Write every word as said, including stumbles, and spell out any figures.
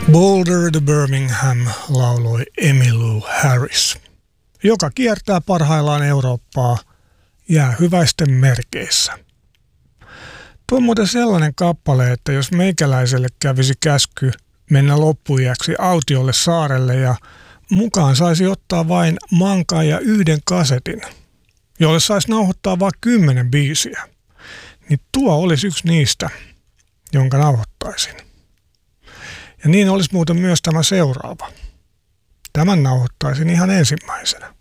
Boulder to Birmingham lauloi Emmylou Harris, joka kiertää parhaillaan Eurooppaa jäähyväisten merkeissä. Tuo on muuten sellainen kappale, että jos meikäläiselle kävisi käsky mennä loppuiäksi autiolle saarelle ja mukaan saisi ottaa vain mankaan ja yhden kasetin, jolle saisi nauhoittaa vain kymmenen biisiä, niin tuo olisi yksi niistä, jonka nauhoittaisin. Ja niin olisi muuten myös tämä seuraava. Tämän nauhoittaisin ihan ensimmäisenä.